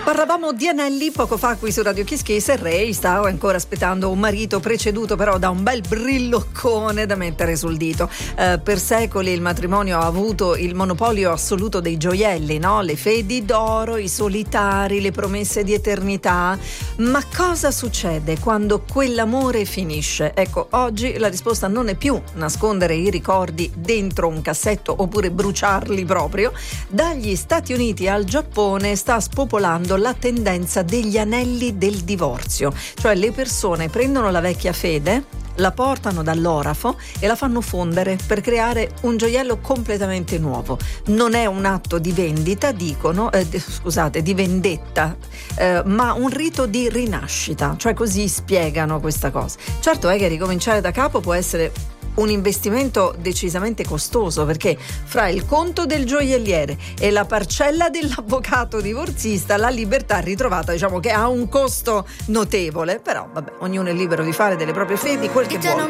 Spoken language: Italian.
Parlavamo di anelli poco fa qui su Radio Kiss Kiss e Ray stava ancora aspettando un marito preceduto però da un bel brilloccone da mettere sul dito. Per secoli il matrimonio ha avuto il monopolio assoluto dei gioielli, no? Le fedi d'oro, i solitari, le promesse di eternità. Ma cosa succede quando quell'amore finisce? Ecco, oggi la risposta non è più nascondere i ricordi dentro un cassetto oppure bruciarli proprio. Dagli Stati Uniti al Giappone sta spopolando la tendenza degli anelli del divorzio, cioè le persone prendono la vecchia fede, la portano dall'orafo e la fanno fondere per creare un gioiello completamente nuovo. Non è un atto di vendita, dicono, di vendetta, ma un rito di rinascita, cioè così spiegano questa cosa. Certo è che ricominciare da capo può essere un investimento decisamente costoso, perché fra il conto del gioielliere e la parcella dell'avvocato divorzista la libertà ritrovata diciamo che ha un costo notevole, però vabbè, ognuno è libero di fare delle proprie fedi quel che vuole.